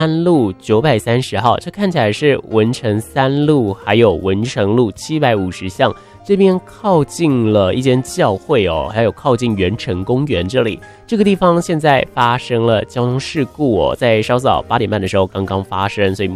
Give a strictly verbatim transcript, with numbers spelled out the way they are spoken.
安路九百三十号，这看起来是文成三路还有文成路七百五十巷，这边靠近了一间教会哦，还有靠近元成公园这里，这个地方现在发生了交通事故哦，在稍早八点半的时候刚刚发生，所以